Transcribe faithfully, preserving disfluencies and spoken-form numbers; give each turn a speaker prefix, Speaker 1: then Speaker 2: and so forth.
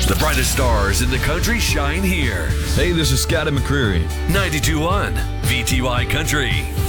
Speaker 1: The brightest stars in the country shine here.
Speaker 2: Hey, this is Scotty McCreery.
Speaker 1: ninety-two point one V T Y Country.